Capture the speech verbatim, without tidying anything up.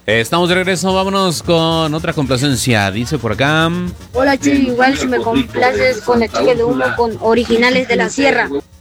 Eh, Estamos de regreso, vámonos con otra complacencia. Dice por acá. Hola Chuy, igual si me complaces con la chica de humo con Originales de la Sierra.